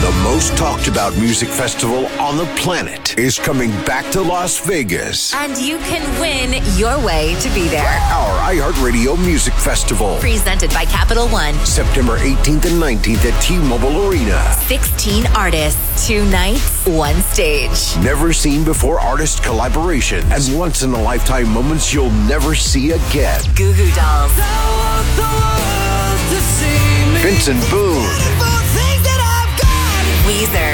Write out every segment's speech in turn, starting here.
The most talked about music festival on the planet is coming back to Las Vegas. And you can win your way to be there. Our iHeartRadio Music Festival. Presented by Capital One. September 18th and 19th at T-Mobile Arena. 16 artists, 2 nights, 1 stage. Never seen before artist collaborations and once-in-a-lifetime moments you'll never see again. Goo Goo Dolls. Vincent Boone. Weezer.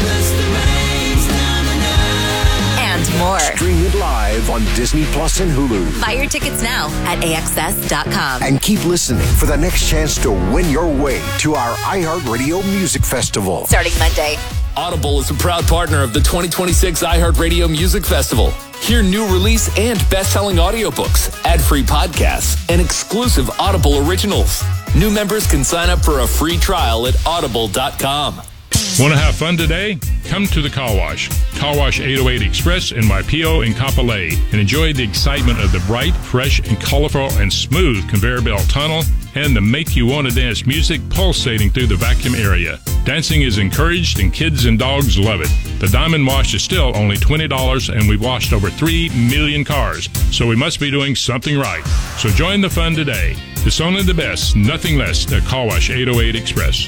And more. Stream it live on Disney Plus and Hulu. Buy your tickets now at AXS.com. And keep listening for the next chance to win your way to our iHeartRadio Music Festival. Starting Monday. Audible is a proud partner of the 2026 iHeartRadio Music Festival. Hear new release and best-selling audiobooks, ad-free podcasts, and exclusive Audible originals. New members can sign up for a free trial at audible.com. Want to have fun today? Come to the Car Wash. Car Wash 808 Express in Waipio and Kapolei, and enjoy the excitement of the bright, fresh, and colorful and smooth conveyor belt tunnel and the make you want to dance music pulsating through the vacuum area. Dancing is encouraged and kids and dogs love it. The Diamond Wash is still only $20 and we've washed over 3 million cars, so we must be doing something right. So join the fun today. It's only the best, nothing less at Car Wash 808 Express.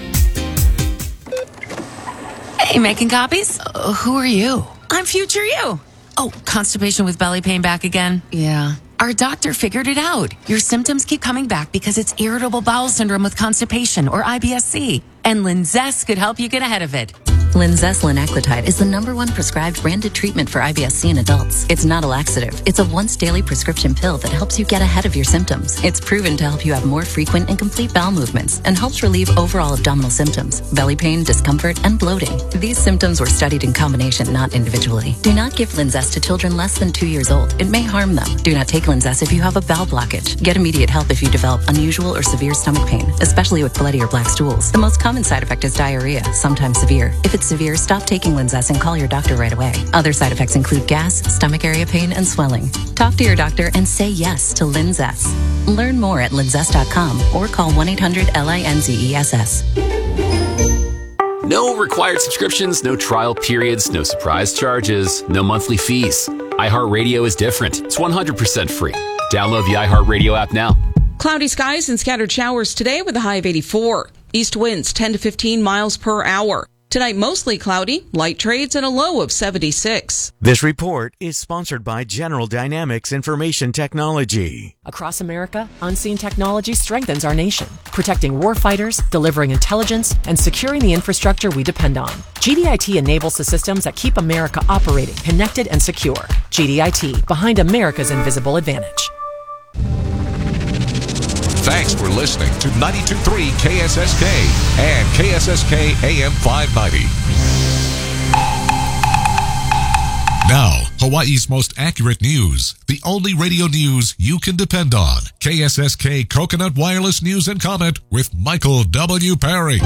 Hey, making copies? Who are you? I'm future you. Oh, constipation with belly pain back again? Yeah. Our doctor figured it out. Your symptoms keep coming back because it's irritable bowel syndrome with constipation, or IBS-C. And Linzess could help you get ahead of it. Linzess linaclotide is the #1 prescribed branded treatment for IBS-C in adults. It's not a laxative. It's a once-daily prescription pill that helps you get ahead of your symptoms. It's proven to help you have more frequent and complete bowel movements and helps relieve overall abdominal symptoms, belly pain, discomfort, and bloating. These symptoms were studied in combination, not individually. Do not give Linzess to children less than 2 years old. It may harm them. Do not take Linzess if you have a bowel blockage. Get immediate help if you develop unusual or severe stomach pain, especially with bloody or black stools. The most common side effect is diarrhea, sometimes severe. If it's severe, stop taking Linzess and call your doctor right away. Other side effects include gas, stomach area pain, and swelling. Talk to your doctor and say yes to Linzess. Learn more at linzess.com or call 1-800-LINZESS. No required subscriptions, no trial periods, no surprise charges, no monthly fees. iHeartRadio is different. It's 100% free. Download the iHeartRadio app now. Cloudy skies and scattered showers today with a high of 84. East winds 10 to 15 miles per hour. Tonight, mostly cloudy, light trades, and a low of 76. This report is sponsored by General Dynamics Information Technology. Across America, Unseen Technology strengthens our nation, protecting warfighters, delivering intelligence, and securing the infrastructure we depend on. GDIT enables the systems that keep America operating, connected, and secure. GDIT, behind America's invisible advantage. Thanks for listening to 92.3 KSSK and KSSK AM 590. Now, Hawaii's most accurate news. The only radio news you can depend on. KSSK Coconut Wireless News and Comment with Michael W. Perry.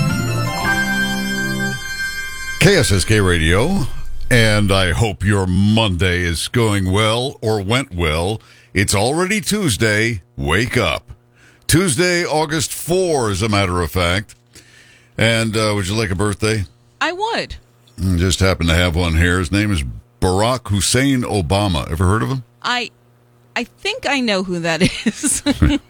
KSSK Radio, and I hope your Monday is going well or went well. It's already Tuesday. Wake up. Tuesday, August 4, as a matter of fact. And would you like a birthday? I would. Just happen to have one here. His name is Barack Hussein Obama. Ever heard of him? I think I know who that is.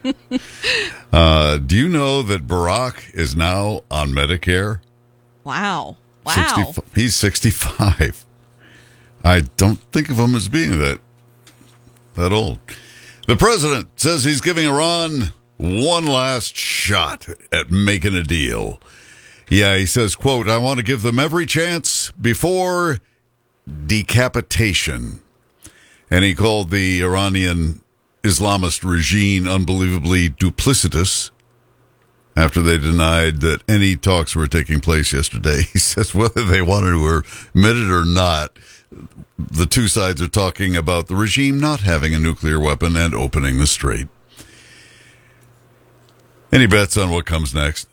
Do you know that Barack is now on Medicare? Wow. he's 65. I don't think of him as being that old. The president says he's giving Iran one last shot at making a deal. Yeah, he says, quote, I want to give them every chance before decapitation. And he called the Iranian Islamist regime unbelievably duplicitous after they denied that any talks were taking place yesterday. He says whether they wanted to admit it or not, the two sides are talking about the regime not having a nuclear weapon and opening the strait. Any bets on what comes next?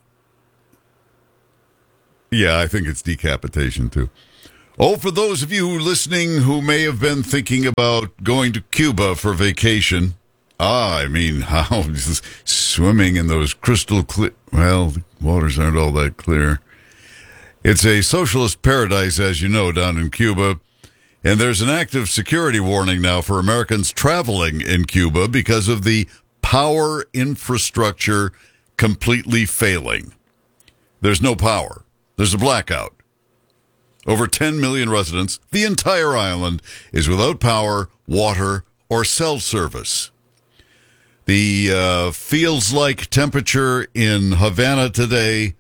Yeah, I think it's decapitation, too. Oh, for those of you listening who may have been thinking about going to Cuba for vacation, I mean, how swimming in those crystal clear, well, the waters aren't all that clear. It's a socialist paradise, as you know, down in Cuba. And there's an active security warning now for Americans traveling in Cuba because of the power infrastructure completely failing. There's no power. There's a blackout. Over 10 million residents, the entire island, is without power, water, or cell service. The feels like temperature in Havana today,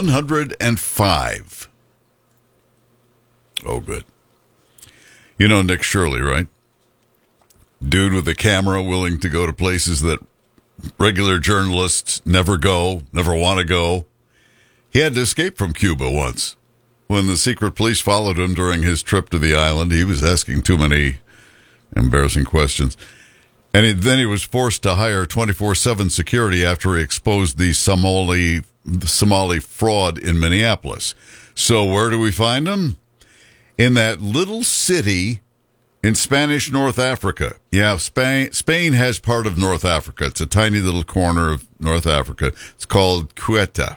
105. Oh, good. You know Nick Shirley, right? Dude with a camera willing to go to places that regular journalists never go, never want to go. He had to escape from Cuba once. When the secret police followed him during his trip to the island, he was asking too many embarrassing questions. And then he was forced to hire 24/7 security after he exposed the Somali fraud in Minneapolis. So where do we find him? In that little city in Spanish North Africa. Yeah, Spain has part of North Africa. It's a tiny little corner of North Africa. It's called Ceuta.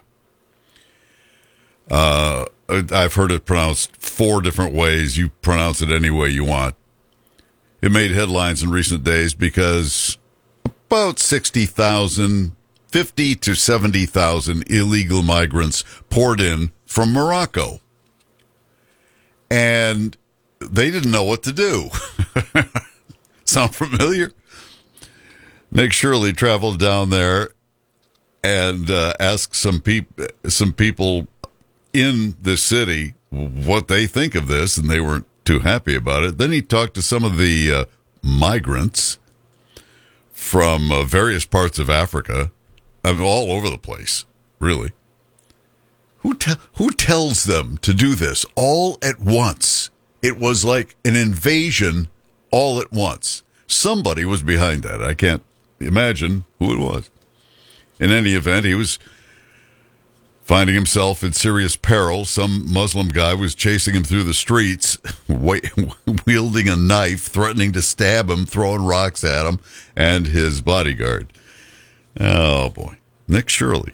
I've heard it pronounced 4 different ways. You pronounce it any way you want. It made headlines in recent days because about 50,000 to 70,000 illegal migrants poured in from Morocco. And they didn't know what to do. Sound familiar? Nick Shirley traveled down there and asked some people in the city what they think of this, and they weren't too happy about it. Then he talked to some of the migrants from various parts of Africa, all over the place, really. Who tells them to do this all at once? It was like an invasion all at once. Somebody was behind that. I can't imagine who it was. In any event, he was finding himself in serious peril. Some Muslim guy was chasing him through the streets, wielding a knife, threatening to stab him, throwing rocks at him, and his bodyguard. Oh, boy. Nick Shirley.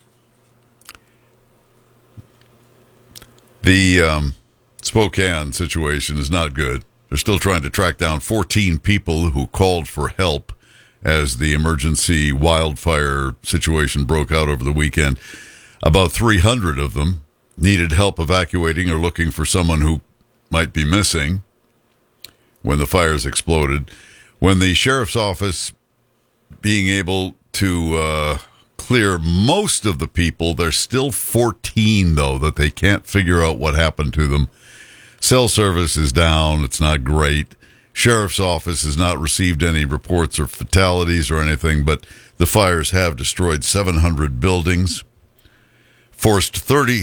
The Spokane situation is not good. They're still trying to track down 14 people who called for help as the emergency wildfire situation broke out over the weekend. About 300 of them needed help evacuating or looking for someone who might be missing when the fires exploded. When the sheriff's office being able to clear most of the people, there's still 14, though, that they can't figure out what happened to them. Cell service is down. It's not great. Sheriff's office has not received any reports or fatalities or anything, but the fires have destroyed 700 buildings, forced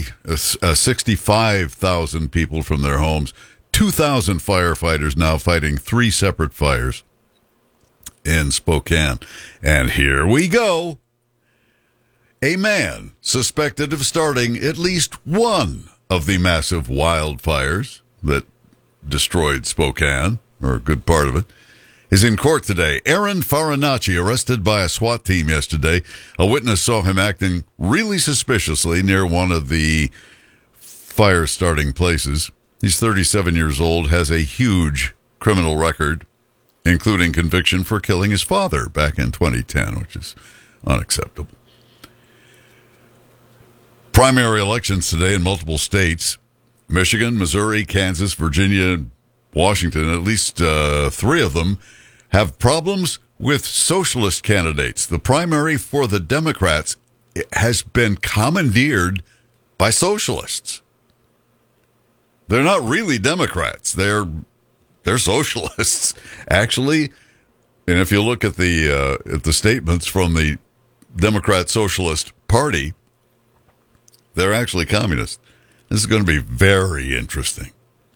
65,000 people from their homes, 2,000 firefighters now fighting 3 separate fires in Spokane. And here we go. A man suspected of starting at least one of the massive wildfires that destroyed Spokane, or a good part of it, is in court today. Aaron Farinacci, arrested by a SWAT team yesterday. A witness saw him acting really suspiciously near one of the fire-starting places. He's 37 years old, has a huge criminal record, including conviction for killing his father back in 2010, which is unacceptable. Primary elections today in multiple states. Michigan, Missouri, Kansas, Virginia, Washington, at least 3 of them have problems with socialist candidates. The primary for the Democrats has been commandeered by socialists. They're not really Democrats. They're socialists, actually. And if you look at the statements from the Democrat Socialist Party, they're actually communists. This is going to be very interesting.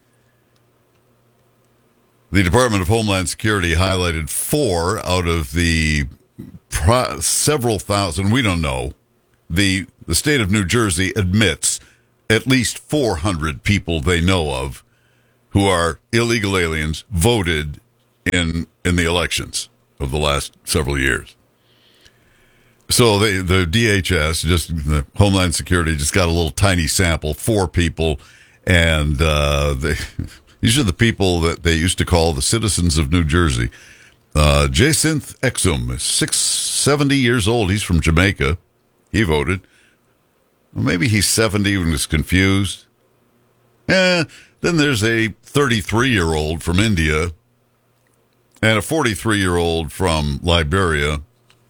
The Department of Homeland Security highlighted 4 out of the several thousand, we don't know. The state of New Jersey admits at least 400 people they know of who are illegal aliens voted in the elections of the last several years. So the DHS, just the Homeland Security, just got a little tiny sample, 4 people, and these are the people that they used to call the citizens of New Jersey. Jacinth Exum is 70 years old. He's from Jamaica. He voted. Well, maybe he's 70 and is confused. Then there's a 33-year-old from India and a 43-year-old from Liberia.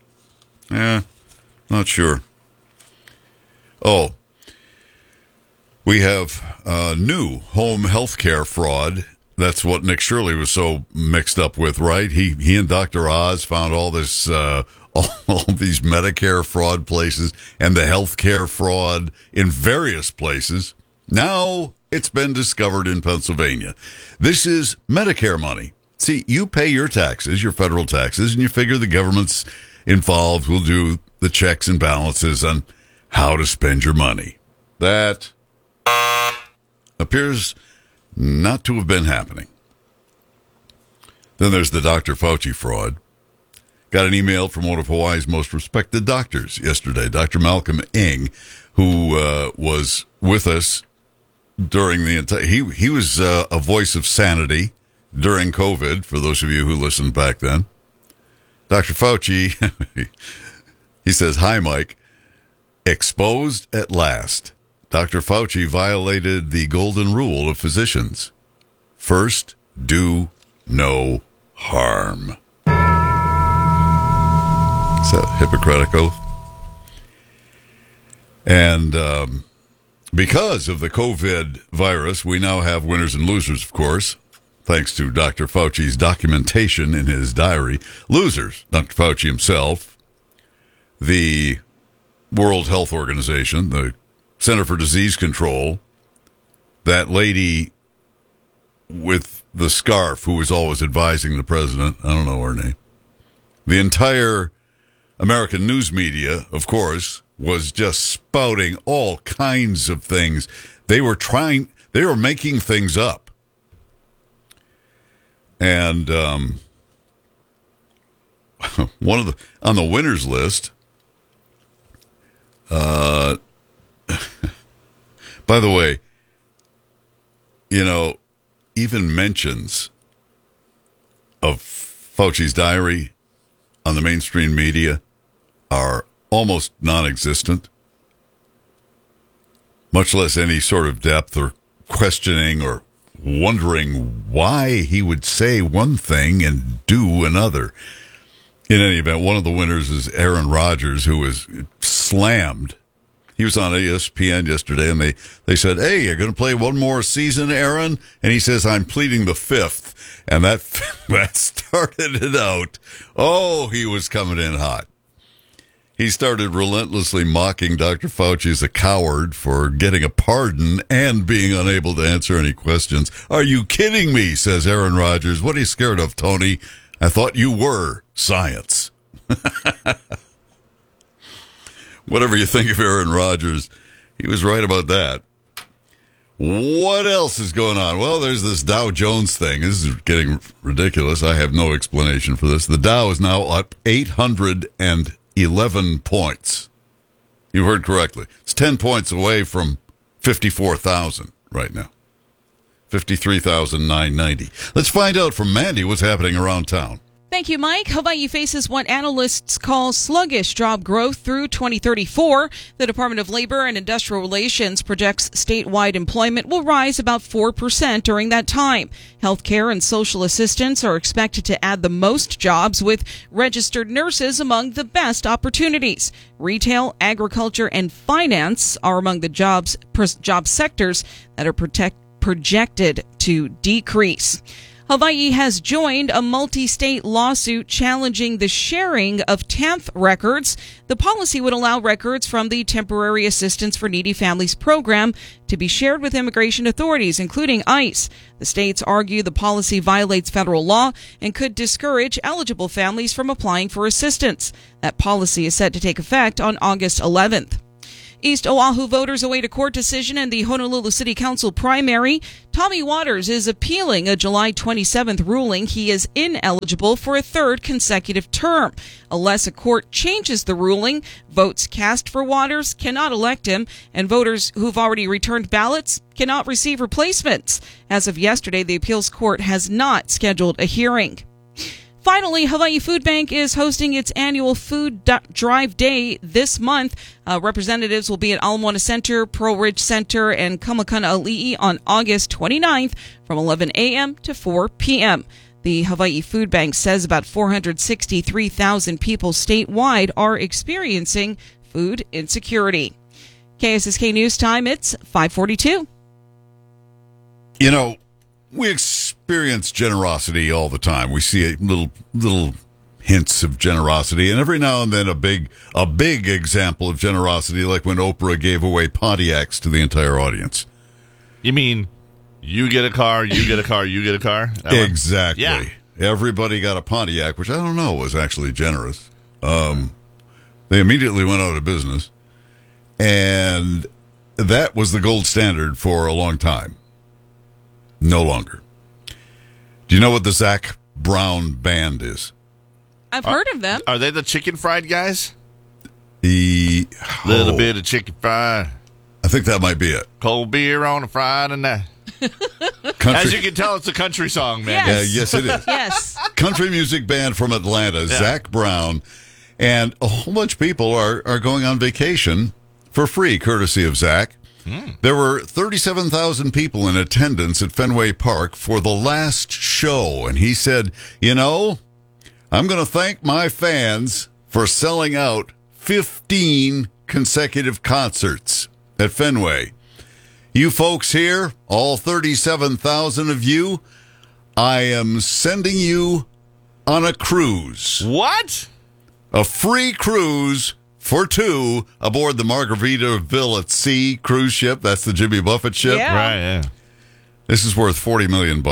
Not sure. Oh, we have new home health care fraud. That's what Nick Shirley was so mixed up with, right? He and Dr. Oz found all this, all these Medicare fraud places and the health care fraud in various places. Now it's been discovered in Pennsylvania. This is Medicare money. See, you pay your taxes, your federal taxes, and you figure the government's involved will do the checks and balances on how to spend your money. That appears not to have been happening. Then there's the Dr. Fauci fraud. Got an email from one of Hawaii's most respected doctors yesterday, Dr. Malcolm Ng, who was with us during the entire... He was a voice of sanity during COVID, for those of you who listened back then. Dr. Fauci, he says, "Hi, Mike. Exposed at last. Dr. Fauci violated the golden rule of physicians. First, do no harm." Is that Hippocratic oath? And because of the COVID virus, we now have winners and losers, of course, thanks to Dr. Fauci's documentation in his diary. Losers, Dr. Fauci himself, the World Health Organization, the Center for Disease Control, that lady with the scarf who was always advising the president, I don't know her name, the entire American news media, of course, was just spouting all kinds of things. They were making things up. And one of on the winners list, by the way, even mentions of Fauci's diary on the mainstream media are almost non-existent, much less any sort of depth or questioning or wondering why he would say one thing and do another. In any event, one of the winners is Aaron Rodgers, who was slammed. He was on ESPN yesterday, and they said, "Hey, you're going to play one more season, Aaron?" And he says, "I'm pleading the 5th. And that started it out. Oh, he was coming in hot. He started relentlessly mocking Dr. Fauci as a coward for getting a pardon and being unable to answer any questions. "Are you kidding me?" says Aaron Rodgers. "What are you scared of, Tony? I thought you were science." Whatever you think of Aaron Rodgers, he was right about that. What else is going on? Well, there's this Dow Jones thing. This is getting ridiculous. I have no explanation for this. The Dow is now up 811 points. You heard correctly. It's 10 points away from 54,000 right now. 53,990. Let's find out from Mandy what's happening around town. Thank you, Mike. Hawaii faces what analysts call sluggish job growth through 2034. The Department of Labor and Industrial Relations projects statewide employment will rise about 4% during that time. Healthcare and social assistance are expected to add the most jobs, with registered nurses among the best opportunities. Retail, agriculture, and finance are among the job sectors that are projected to decrease. Hawaii has joined a multi-state lawsuit challenging the sharing of TANF records. The policy would allow records from the Temporary Assistance for Needy Families program to be shared with immigration authorities, including ICE. The states argue the policy violates federal law and could discourage eligible families from applying for assistance. That policy is set to take effect on August 11th. East Oahu voters await a court decision in the Honolulu City Council primary. Tommy Waters is appealing a July 27th ruling he is ineligible for a third consecutive term. Unless a court changes the ruling, votes cast for Waters cannot elect him, and voters who've already returned ballots cannot receive replacements. As of yesterday, the appeals court has not scheduled a hearing. Finally, Hawaii Food Bank is hosting its annual Food Drive Day this month. Representatives will be at Ala Moana Center, Pearl Ridge Center, and Kamakana-Ali'i on August 29th from 11 a.m. to 4 p.m. The Hawaii Food Bank says about 463,000 people statewide are experiencing food insecurity. KSSK News Time, it's 5:42. You know, we experience generosity all the time. We see little hints of generosity, and every now and then a big example of generosity, like when Oprah gave away Pontiacs to the entire audience. You mean you get a car, you get a car, you get a car? Exactly. Yeah. Everybody got a Pontiac, which I don't know was actually generous. They immediately went out of business, and that was the gold standard for a long time. No longer. Do you know what the Zac Brown Band is? I've heard of them. Are they the chicken fried guys? Little bit of chicken fried. I think that might be it. Cold beer on a Friday night. As you can tell, it's a country song, man. Yes, yes it is. Yes. Country music band from Atlanta, Zac Brown. And a whole bunch of people are going on vacation for free, courtesy of Zac. There were 37,000 people in attendance at Fenway Park for the last show. And he said, you know, I'm going to thank my fans for selling out 15 consecutive concerts at Fenway. You folks here, all 37,000 of you, I am sending you on a cruise. What? A free cruise for two aboard the Margaritaville at Sea cruise ship. That's the Jimmy Buffett ship. Yeah. Right, yeah. This is worth $40 million.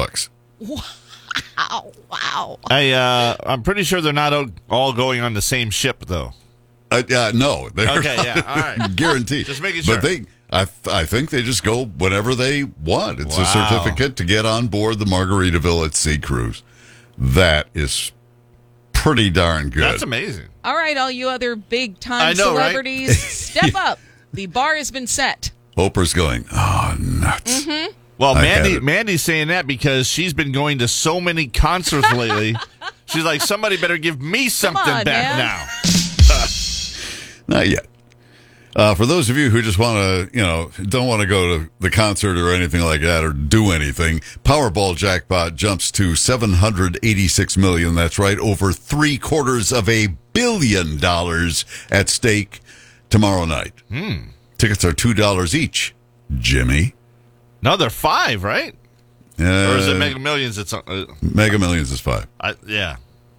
Wow. I'm pretty sure they're not all going on the same ship, though. No. Okay, yeah, all right. Guaranteed. Just making sure. But I think they just go whenever they want. It's a Wow. certificate to get on board the Margaritaville at Sea cruise. That is pretty darn good. That's amazing. All right, all you other big-time I know, right? celebrities, step up. The bar has been set. Oprah's going, oh, nuts. Mm-hmm. Well, I had it. Mandy's saying that because she's been going to so many concerts lately. She's like, somebody better give me something on, back man. now. Not yet. For those of you who just want to, don't want to go to the concert or anything like that or do anything, Powerball jackpot jumps to $786 million. That's right, over $750 million at stake tomorrow night. Tickets are $2 each. Jimmy, No, they're $5, right? Or is it Mega Millions? It's Mega Millions is $5. Yeah.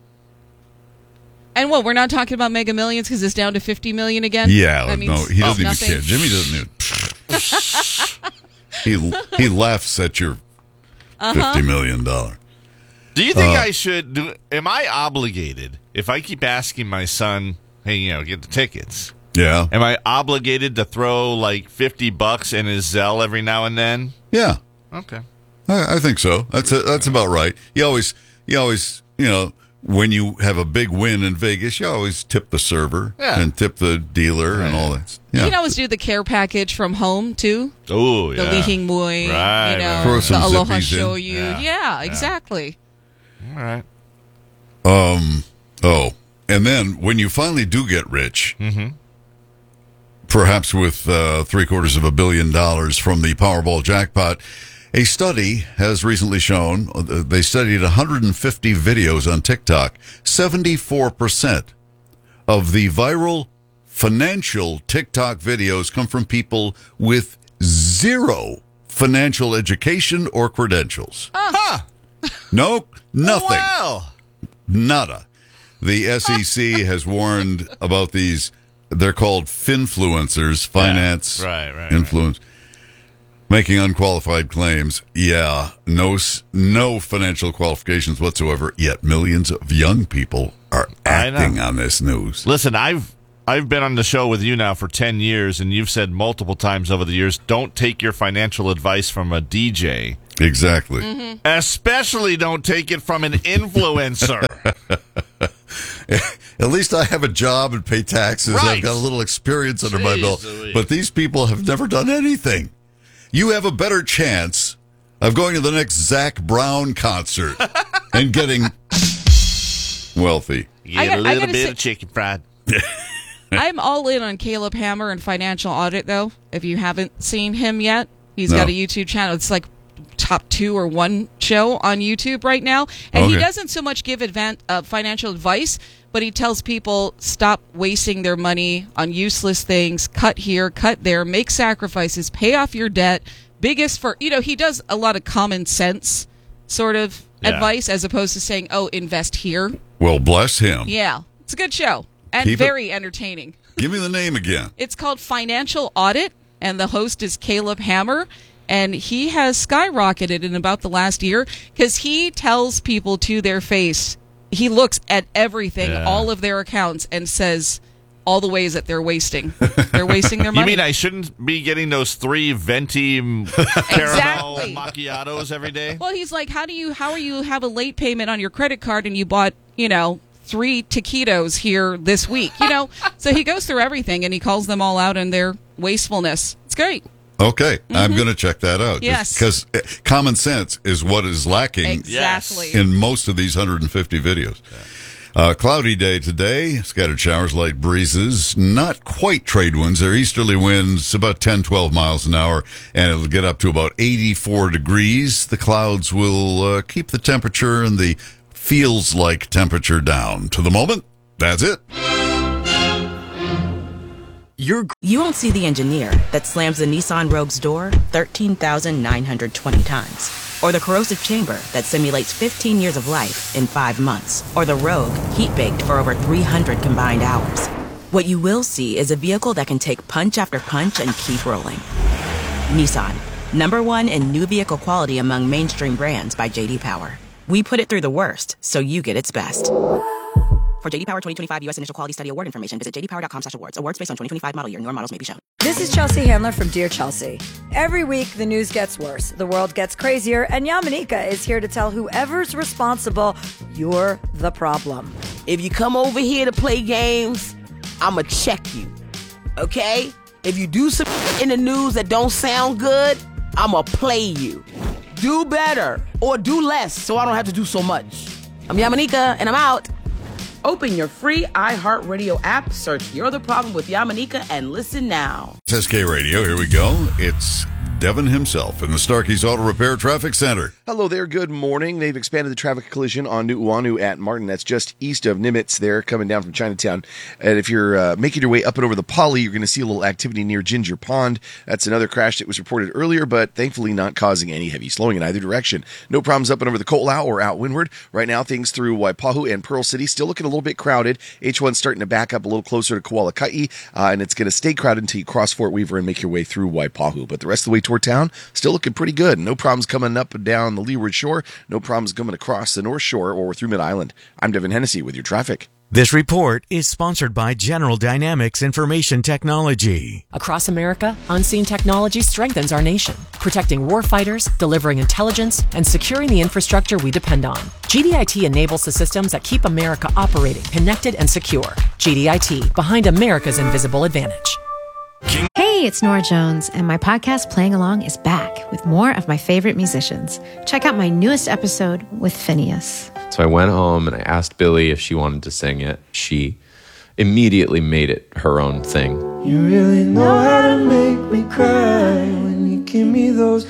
And what, we're not talking about Mega Millions because it's down to 50 million again? Yeah, That no, means he doesn't even nothing? care. Jimmy doesn't even. he laughs at your $50 million. Do you think I should do? Am I obligated if I keep asking my son, "Hey, get the tickets"? Yeah. Am I obligated to throw like $50 in his Zelle every now and then? Yeah. Okay. I think so. That's about right. You always, when you have a big win in Vegas, you always tip the server and tip the dealer and all that. Yeah. You can always do the care package from home, too. Oh, yeah. The Lihing Mui, Right. Throw the some Aloha zippies in. Shoyu. Yeah, exactly. All right. And then when you finally do get rich, perhaps with $750 million from the Powerball jackpot, a study has recently shown, they studied 150 videos on TikTok. 74% of the viral financial TikTok videos come from people with zero financial education or credentials. No, nothing. Wow. Nada. The SEC has warned about these. They're called finfluencers, finance influence, making unqualified claims. Yeah, no financial qualifications whatsoever. Yet millions of young people are acting on this news. Listen, I've I've been on the show with you now for 10 years, and you've said multiple times over the years, don't take your financial advice from a DJ. Exactly. Mm-hmm. Especially don't take it from an influencer. At least I have a job and pay taxes. Right. I've got a little experience under my belt. But these people have never done anything. You have a better chance of going to the next Zach Brown concert and getting wealthy. Get a little bit of chicken fried. I'm all in on Caleb Hammer and Financial Audit, though. If you haven't seen him yet, he's got a YouTube channel. It's like top 2 or 1 show on YouTube right now. And he doesn't so much give financial advice, but he tells people stop wasting their money on useless things, cut here, cut there, make sacrifices, pay off your debt. He does a lot of common sense sort of advice as opposed to saying, invest here. Well, bless him. Yeah, it's a good show and very entertaining. Give me the name again. It's called Financial Audit, and the host is Caleb Hammer. And he has skyrocketed in about the last year because he tells people to their face. He looks at everything, all of their accounts, and says all the ways that they're wasting. They're wasting their money. You mean I shouldn't be getting those 3 venti caramel macchiatos every day? Well, he's like, how are you have a late payment on your credit card and you bought, 3 taquitos here this week? So he goes through everything and he calls them all out on their wastefulness. It's great. Okay, I'm going to check that out. Yes. Because common sense is what is lacking exactly in most of these 150 videos. Cloudy day today, scattered showers, light breezes, not quite trade winds. They're easterly winds, about 10, 12 miles an hour, and it'll get up to about 84 degrees. The clouds will keep the temperature and the feels like temperature down. To the moment, that's it. You won't see the engineer that slams the Nissan Rogue's door 13,920 times. Or the corrosive chamber that simulates 15 years of life in 5 months. Or the Rogue heat-baked for over 300 combined hours. What you will see is a vehicle that can take punch after punch and keep rolling. Nissan, #1 in new vehicle quality among mainstream brands by J.D. Power. We put it through the worst, so you get its best. For J.D. Power 2025 U.S. Initial Quality Study Award information, visit jdpower.com/awards. Awards based on 2025 model year. Newer models may be shown. This is Chelsea Handler from Dear Chelsea. Every week, the news gets worse, the world gets crazier, and Yamanika is here to tell whoever's responsible, you're the problem. If you come over here to play games, I'ma check you, okay? If you do some in the news that don't sound good, I'ma play you. Do better, or do less, so I don't have to do so much. I'm Yamanika, and I'm out. Open your free iHeartRadio app, search You're the Problem with Yamanika, and listen now. It's SK Radio. Here we go. It's Devin himself in the Starkey's Auto Repair Traffic Center. Hello there. Good morning. They've expanded the traffic collision on Nu'uanu at Martin. That's just east of Nimitz there, coming down from Chinatown. And if you're making your way up and over the Poly, you're going to see a little activity near Ginger Pond. That's another crash that was reported earlier, but thankfully not causing any heavy slowing in either direction. No problems up and over the Ko'olau or out windward. Right now, things through Waipahu and Pearl City still looking a little bit crowded. H1's starting to back up a little closer to Koala Ka'i, and it's going to stay crowded until you cross Fort Weaver and make your way through Waipahu. But the rest of the way toward town, still looking pretty good. No problems coming up and down the leeward shore. No problems coming across the North Shore or through Mid-Island. I'm Devin Hennessy with your traffic. This report is sponsored by General Dynamics Information Technology. Across America, Unseen Technology strengthens our nation, protecting warfighters, delivering intelligence, and securing the infrastructure we depend on. GDIT enables the systems that keep America operating, connected, and secure. GDIT, behind America's invisible advantage. Hey, it's Nora Jones, and my podcast Playing Along is back with more of my favorite musicians. Check out my newest episode with Phineas. So I went home and I asked Billy if she wanted to sing it. She immediately made it her own thing. You really know how to make me cry when you give me those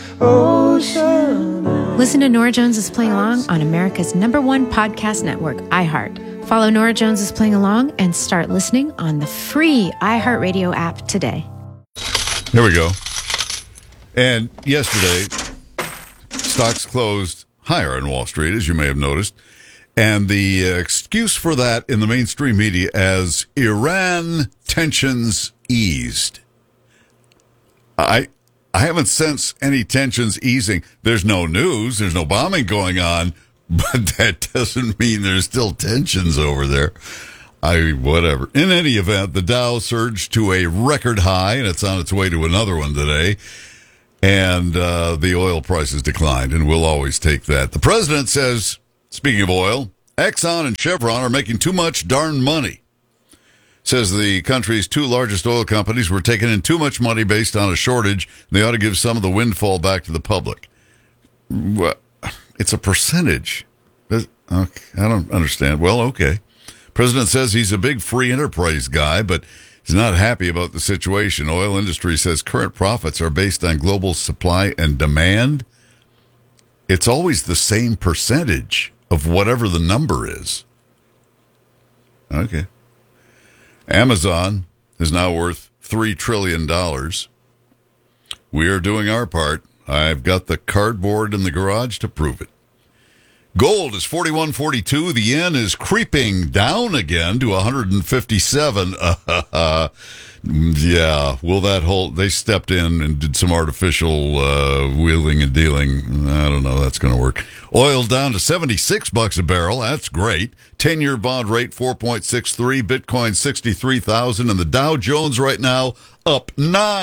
ocean eyes. Listen to Nora Jones is Playing Along on America's #1 podcast network, iHeart. Follow Nora Jones is Playing Along and start listening on the free iHeartRadio app today. Here we go. And yesterday, stocks closed higher on Wall Street, as you may have noticed. And the excuse for that in the mainstream media as Iran tensions eased. I haven't sensed any tensions easing. There's no news. There's no bombing going on. But that doesn't mean there's still tensions over there. Whatever. In any event, the Dow surged to a record high, and it's on its way to another one today. And the oil prices declined, and we'll always take that. The president says, speaking of oil, Exxon and Chevron are making too much darn money. Says the country's two largest oil companies were taking in too much money based on a shortage. They ought to give some of the windfall back to the public. Well, it's a percentage. Okay, I don't understand. Well, okay. President says he's a big free enterprise guy, but he's not happy about the situation. Oil industry says current profits are based on global supply and demand. It's always the same percentage of whatever the number is. Okay. Amazon is now worth $3 trillion. We are doing our part. I've got the cardboard in the garage to prove it. Gold is $41.42. The yen is creeping down again to 157. Yeah, will that hold? They stepped in and did some artificial wheeling and dealing. I don't know. That's going to work. Oil down to $76 a barrel. That's great. 10-year bond rate 4.63. Bitcoin 63,000, and the Dow Jones right now up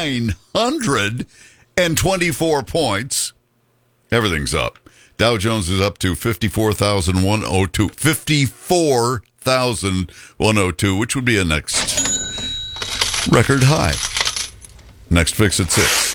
924 points. Everything's up. Dow Jones is up to 54,102. 54,102, which would be a next record high. Next fix at 6.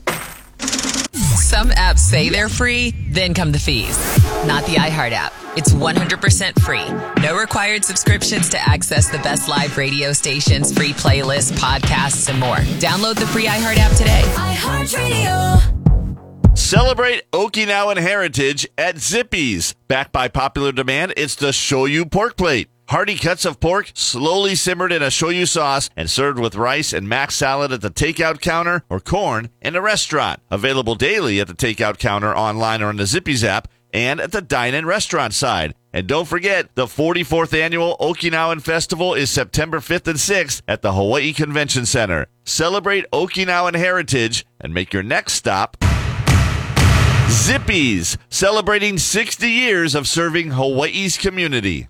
Some apps say they're free, then come the fees. Not the iHeart app. It's 100% free. No required subscriptions to access the best live radio stations, free playlists, podcasts, and more. Download the free iHeart app today. iHeartRadio. Celebrate Okinawan heritage at Zippy's. Backed by popular demand, it's the Shoyu pork plate. Hearty cuts of pork, slowly simmered in a shoyu sauce, and served with rice and mac salad at the takeout counter or corn in a restaurant. Available daily at the takeout counter, online, or on the Zippy's app, and at the dine-in restaurant side. And don't forget, the 44th annual Okinawan Festival is September 5th and 6th at the Hawaii Convention Center. Celebrate Okinawan heritage and make your next stop Zippy's, celebrating 60 years of serving Hawaii's community.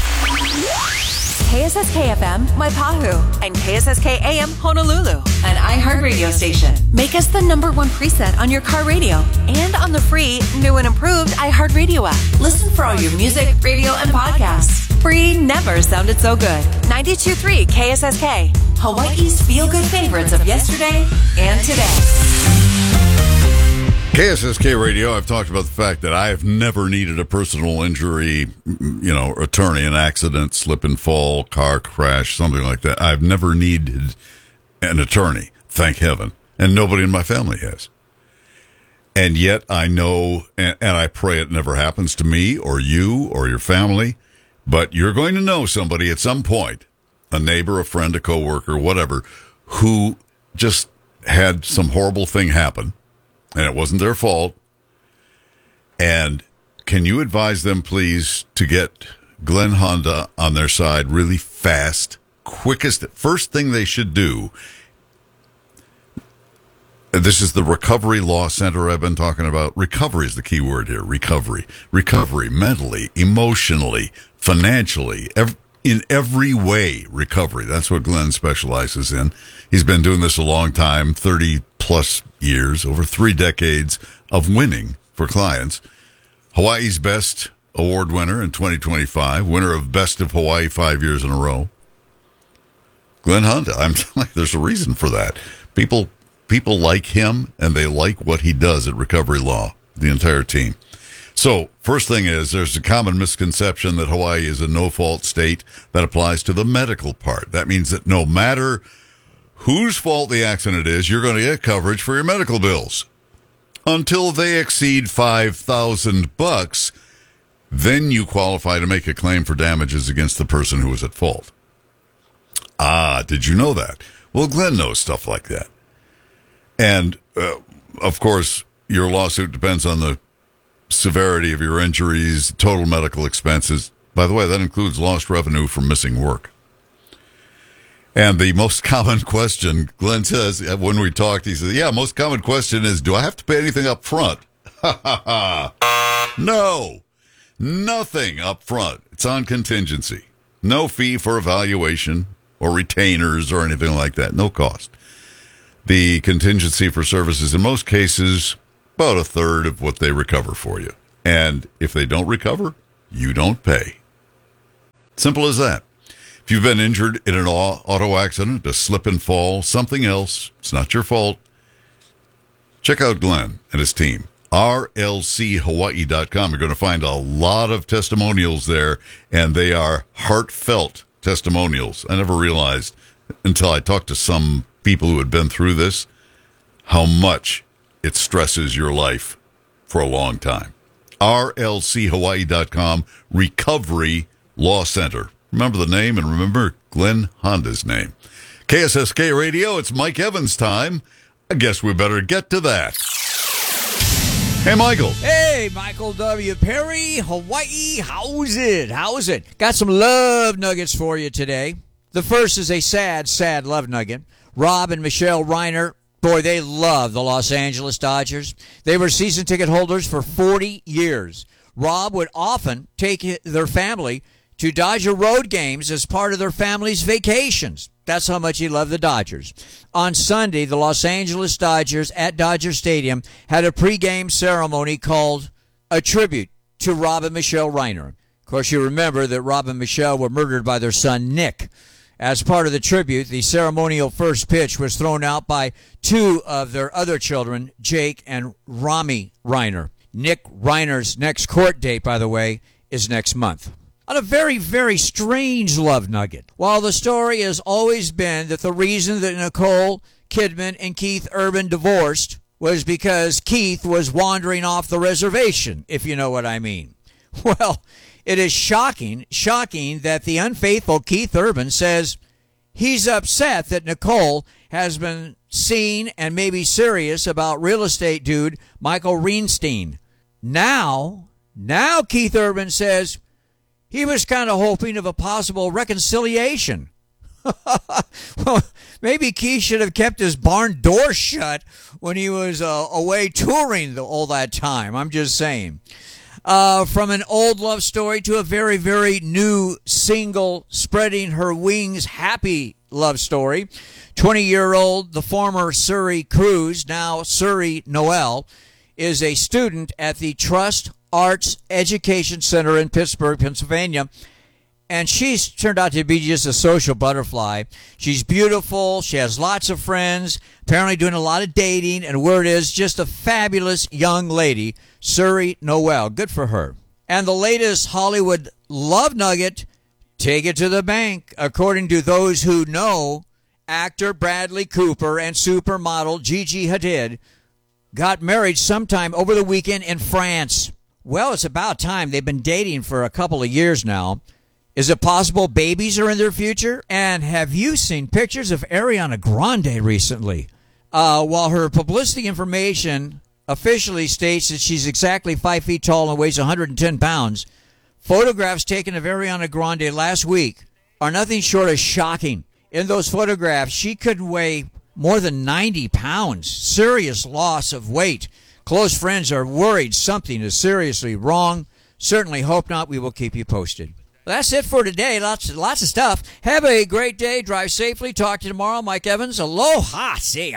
KSSK FM, Waipahu, and KSSK AM, Honolulu, an iHeart radio station. Make us the #1 preset on your car radio and on the free, new and improved iHeart Radio app. Listen for all your music, radio, and podcasts. Free never sounded so good. 92.3 KSSK, Hawaii's feel-good favorites of yesterday and today. KSSK Radio, I've talked about the fact that I have never needed a personal injury, attorney, an accident, slip and fall, car crash, something like that. I've never needed an attorney, thank heaven. And nobody in my family has. And yet I know, and I pray it never happens to me or you or your family, but you're going to know somebody at some point, a neighbor, a friend, a coworker, whatever, who just had some horrible thing happen. And it wasn't their fault. And can you advise them, please, to get Glenn Honda on their side really fast, first thing they should do. This is the Recovery Law Center I've been talking about. Recovery is the key word here. Recovery. Recovery, mentally, emotionally, financially, in every way, recovery. That's what Glenn specializes in. He's been doing this a long time, 30-plus years, over 3 decades of winning for clients. Hawaii's Best Award winner in 2025, winner of Best of Hawaii 5 years in a row. Glenn Honda, I'm telling you, there's a reason for that. People like him, and they like what he does at Recovery Law, the entire team. So, first thing is, there's a common misconception that Hawaii is a no-fault state that applies to the medical part. That means that no matter whose fault the accident is, you're going to get coverage for your medical bills. Until they exceed $5,000, then you qualify to make a claim for damages against the person who was at fault. Ah, did you know that? Well, Glenn knows stuff like that. And, of course, your lawsuit depends on the severity of your injuries, total medical expenses. By the way, that includes lost revenue from missing work. And the most common question, Glenn says, when we talked, he says, most common question is, do I have to pay anything up front? No, nothing up front. It's on contingency. No fee for evaluation or retainers or anything like that. No cost. The contingency for services, in most cases, about a third of what they recover for you. And if they don't recover, you don't pay. Simple as that. If you've been injured in an auto accident, a slip and fall, something else, it's not your fault, check out Glenn and his team. RLCHawaii.com. You're going to find a lot of testimonials there, and they are heartfelt testimonials. I never realized until I talked to some people who had been through this how much it stresses your life for a long time. RLCHawaii.com, Recovery Law Center. Remember the name, and remember Glenn Honda's name. KSSK Radio, it's Mike Evans' time. I guess we better get to that. Hey, Michael. Hey, Michael W. Perry, Hawaii. How's it? Got some love nuggets for you today. The first is a sad, sad love nugget. Rob and Michelle Reiner, boy, they love the Los Angeles Dodgers. They were season ticket holders for 40 years. Rob would often take their family to Dodger road games as part of their family's vacations. That's how much he loved the Dodgers. On Sunday, the Los Angeles Dodgers at Dodger Stadium had a pregame ceremony called A Tribute to Rob and Michelle Reiner. Of course, you remember that Rob and Michelle were murdered by their son, Nick. As part of the tribute, the ceremonial first pitch was thrown out by two of their other children, Jake and Rami Reiner. Nick Reiner's next court date, by the way, is next month. On a very, very strange love nugget. While the story has always been that the reason that Nicole Kidman and Keith Urban divorced was because Keith was wandering off the reservation, if you know what I mean. Well, it is shocking that the unfaithful Keith Urban says he's upset that Nicole has been seen and maybe serious about real estate dude Michael Reinstein. Now Keith Urban says he was kind of hoping of a possible reconciliation. Well, maybe Keith should have kept his barn door shut when he was away touring all that time. I'm just saying. From an old love story to a very, very new single spreading her wings happy love story. 20-year-old, the former Suri Cruz, now Suri Noel, is a student at the Trust Arts Education Center in Pittsburgh, Pennsylvania, and she's turned out to be just a social butterfly. She's beautiful. She has lots of friends, apparently doing a lot of dating, and word is just a fabulous young lady, Suri Noel. Good for her. And the latest Hollywood love nugget, take it to the bank. According to those who know, actor Bradley Cooper and supermodel Gigi Hadid got married sometime over the weekend in France. Well, it's about time. They've been dating for a couple of years now. Is it possible babies are in their future? And have you seen pictures of Ariana Grande recently? While her publicity information officially states that she's exactly 5 feet tall and weighs 110 pounds, photographs taken of Ariana Grande last week are nothing short of shocking. In those photographs, she could weigh more than 90 pounds. Serious loss of weight. Close friends are worried something is seriously wrong. Certainly hope not. We will keep you posted. That's it for today. Lots of stuff. Have a great day. Drive safely. Talk to you tomorrow. Mike Evans. Aloha. See ya.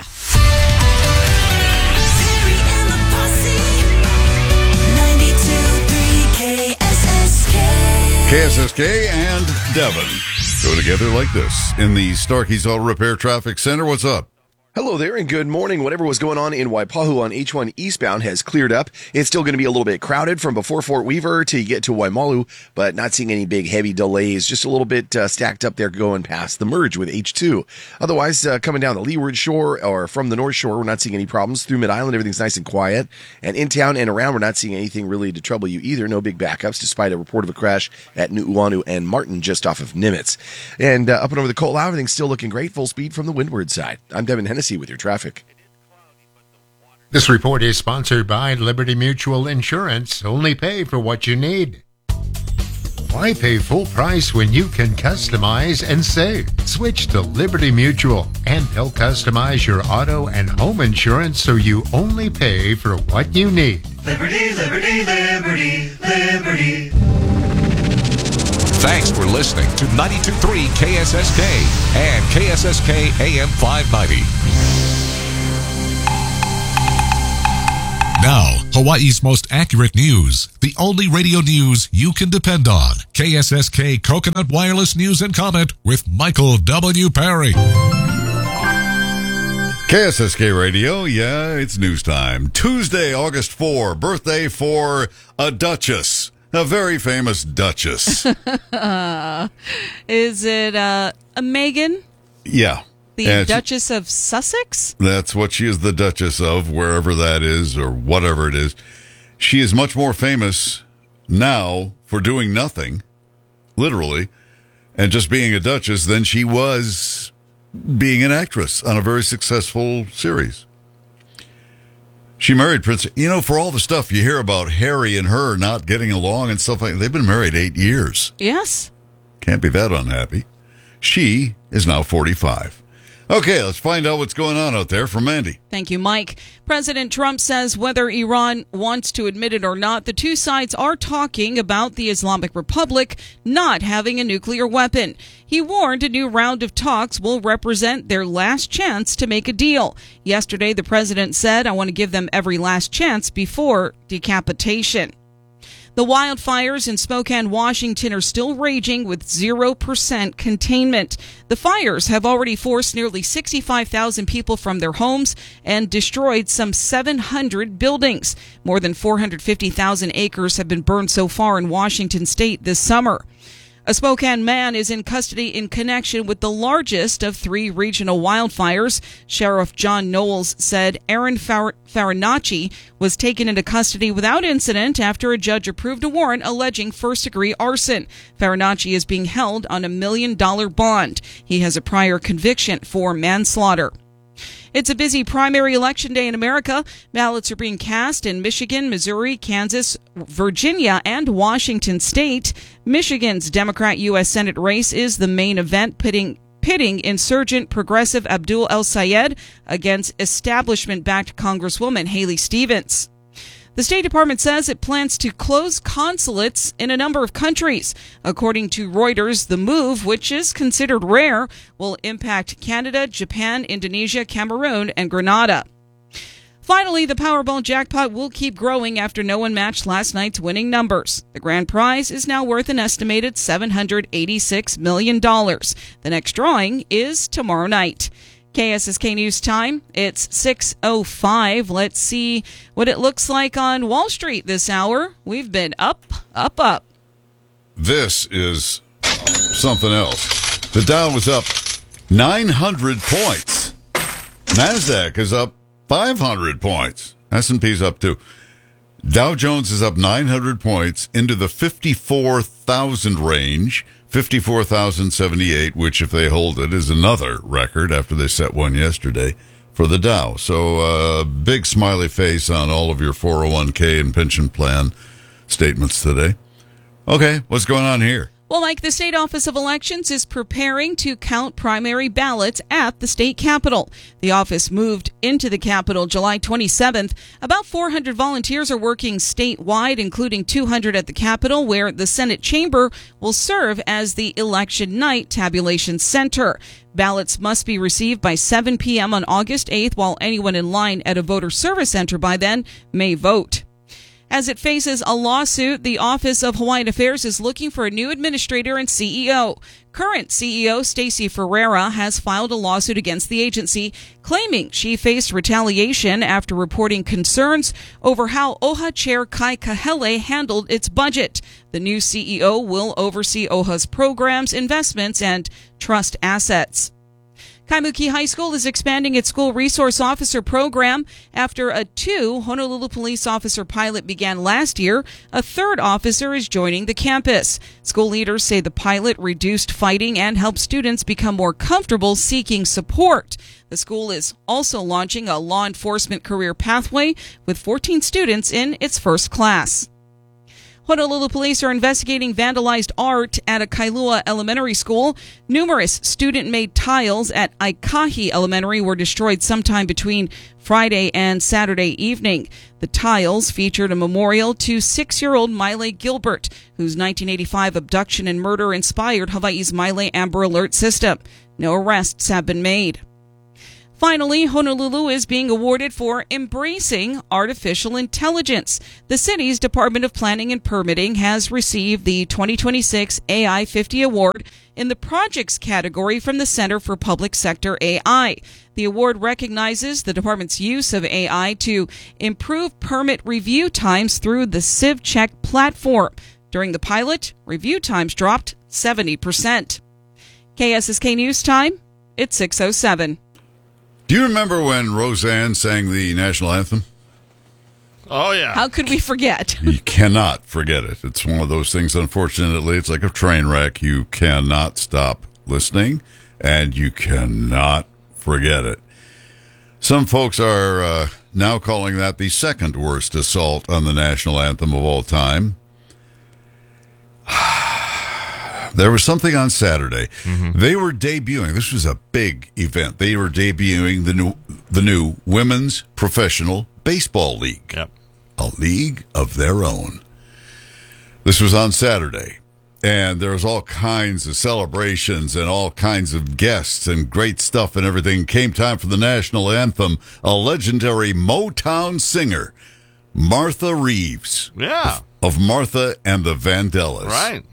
KSSK and Devon go together like this in the Starkey's Auto Repair Traffic Center. What's up? Hello there and good morning. Whatever was going on in Waipahu on H1 eastbound has cleared up. It's still going to be a little bit crowded from before Fort Weaver till you get to Waimalu, but not seeing any big heavy delays. Just a little bit stacked up there going past the merge with H2. Otherwise, coming down the Leeward Shore or from the North Shore, we're not seeing any problems. Through Mid-Island, everything's nice and quiet. And in town and around, we're not seeing anything really to trouble you either. No big backups, despite a report of a crash at Nu'uanu and Martin just off of Nimitz. And up and over the Ko'olau, everything's still looking great. Full speed from the windward side. I'm Devin Hennessy with your traffic. This report is sponsored by Liberty Mutual Insurance. Only pay for what you need. Why pay full price when you can customize and save? Switch to Liberty Mutual, and they'll customize your auto and home insurance so you only pay for what you need. Liberty, liberty, liberty, liberty. Thanks for listening to 92.3 KSSK and KSSK AM 590. Now, Hawaii's most accurate news. The only radio news you can depend on. KSSK Coconut Wireless News and Comment with Michael W. Perry. KSSK Radio, yeah, it's news time. Tuesday, August 4, birthday for a duchess. A very famous duchess. Is it a Meghan? Yeah. The Duchess of Sussex? That's what she is the Duchess of, wherever that is or whatever it is. She is much more famous now for doing nothing, literally, and just being a Duchess than she was being an actress on a very successful series. She married Prince. You know, for all the stuff you hear about Harry and her not getting along and stuff like that, they've been married 8 years. Yes. Can't be that unhappy. She is now 45. Okay, let's find out what's going on out there from Mandy. Thank you, Mike. President Trump says whether Iran wants to admit it or not, the two sides are talking about the Islamic Republic not having a nuclear weapon. He warned a new round of talks will represent their last chance to make a deal. Yesterday, the president said, "I want to give them every last chance before decapitation." The wildfires in Spokane, Washington are still raging with 0% containment. The fires have already forced nearly 65,000 people from their homes and destroyed some 700 buildings. More than 450,000 acres have been burned so far in Washington state this summer. A Spokane man is in custody in connection with the largest of 3 regional wildfires. Sheriff John Knowles said Aaron Farinacci was taken into custody without incident after a judge approved a warrant alleging first-degree arson. Farinacci is being held on $1 million bond. He has a prior conviction for manslaughter. It's a busy primary election day in America. Ballots are being cast in Michigan, Missouri, Kansas, Virginia, and Washington state. Michigan's Democrat U.S. Senate race is the main event, pitting insurgent progressive Abdul El-Sayed against establishment-backed Congresswoman Haley Stevens. The State Department says it plans to close consulates in a number of countries. According to Reuters, the move, which is considered rare, will impact Canada, Japan, Indonesia, Cameroon, and Grenada. Finally, the Powerball jackpot will keep growing after no one matched last night's winning numbers. The grand prize is now worth an estimated $786 million. The next drawing is tomorrow night. KSSK News Time. It's 6:05. Let's see what it looks like on Wall Street this hour. We've been up. This is something else. The Dow was up 900 points. NASDAQ is up 500 points. S&P's up too. Dow Jones is up 900 points into the 54,000 range. 54,078, which if they hold it is another record after they set one yesterday for the Dow. So big smiley face on all of your 401k and pension plan statements today. Okay, what's going on here? Well, Mike, the State Office of Elections is preparing to count primary ballots at the state capitol. The office moved into the capitol July 27th. About 400 volunteers are working statewide, including 200 at the capitol, where the Senate chamber will serve as the election night tabulation center. Ballots must be received by 7 p.m. on August 8th, while anyone in line at a voter service center by then may vote. As it faces a lawsuit, the Office of Hawaiian Affairs is looking for a new administrator and CEO. Current CEO Stacey Ferreira has filed a lawsuit against the agency, claiming she faced retaliation after reporting concerns over how OHA Chair Kai Kahele handled its budget. The new CEO will oversee OHA's programs, investments, and trust assets. Kaimuki High School is expanding its school resource officer program. After a 2 Honolulu police officer pilot began last year, a 3rd officer is joining the campus. School leaders say the pilot reduced fighting and helped students become more comfortable seeking support. The school is also launching a law enforcement career pathway with 14 students in its first class. Honolulu police are investigating vandalized art at a Kailua Elementary School. Numerous student-made tiles at Aikahi Elementary were destroyed sometime between Friday and Saturday evening. The tiles featured a memorial to 6-year-old Miley Gilbert, whose 1985 abduction and murder inspired Hawaii's Miley Amber Alert system. No arrests have been made. Finally, Honolulu is being awarded for embracing artificial intelligence. The city's Department of Planning and Permitting has received the 2026 AI 50 Award in the projects category from the Center for Public Sector AI. The award recognizes the department's use of AI to improve permit review times through the CivCheck platform. During the pilot, review times dropped 70%. KSSK News Time, it's 6:07. Do you remember when Roseanne sang the national anthem? Oh, yeah. How could we forget? You cannot forget it. It's one of those things, unfortunately. It's like a train wreck. You cannot stop listening, and you cannot forget it. Some folks are now calling that the second worst assault on the national anthem of all time. There was something on Saturday. Mm-hmm. They were debuting. This was a big event. They were debuting the new Women's Professional Baseball League. Yep. A league of their own. This was on Saturday. And there was all kinds of celebrations and all kinds of guests and great stuff and everything. Came time for the national anthem. A legendary Motown singer, Martha Reeves. Yeah. Of Martha and the Vandellas. Right.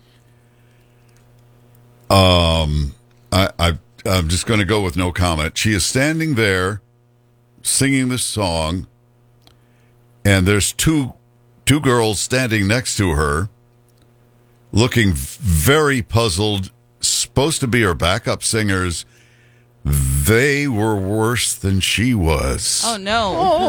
I'm just going to go with no comment. She is standing there singing this song, and there's two girls standing next to her, looking very puzzled, supposed to be her backup singers. They were worse than she was. Oh, no.